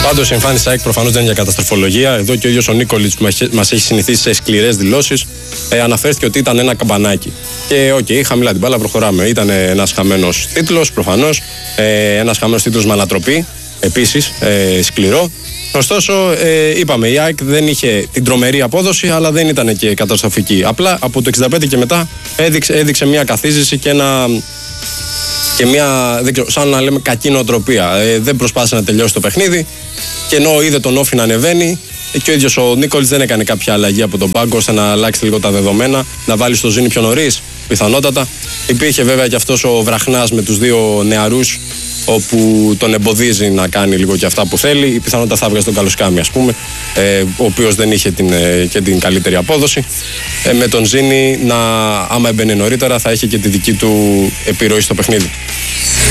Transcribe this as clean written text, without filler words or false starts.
Πάντως η εμφάνιση ΑΕΚ προφανώς δεν είναι για καταστροφολογία. Εδώ και ο ίδιος ο Νίκολιτς που μας έχει συνηθίσει σε σκληρές δηλώσεις αναφέρθηκε ότι ήταν ένα καμπανάκι. Και χαμηλά την μπάλα προχωράμε. Ήταν ένας χαμένος τίτλος προφανώς, ένας χαμένος τίτλος με ανατροπή, επίσης σκληρό. Ωστόσο, είπαμε, η ΑΕΚ δεν είχε την τρομερή απόδοση, αλλά δεν ήταν και καταστροφική. Απλά από το 65 και μετά έδειξε μια καθίζηση και μια, δεν ξέρω, σαν να λέμε κακή νοοτροπία. Δεν προσπάθησε να τελειώσει το παιχνίδι και ενώ είδε τον Όφη να ανεβαίνει και ο ίδιος ο Νίκολιτς δεν έκανε κάποια αλλαγή από τον πάγκο ώστε να αλλάξει λίγο τα δεδομένα, να βάλει στο Ζήνη πιο νωρίς, πιθανότατα. Υπήρχε βέβαια και αυτός ο Βραχνάς με τους δύο νεαρούς, όπου τον εμποδίζει να κάνει λίγο και αυτά που θέλει. Η πιθανότητα θα βγάζει τον Καλοσκάμι, ας πούμε, ο οποίος δεν είχε και την καλύτερη απόδοση. Με τον Ζήνη, άμα έμπαινε νωρίτερα, θα είχε και τη δική του επιρροή στο παιχνίδι.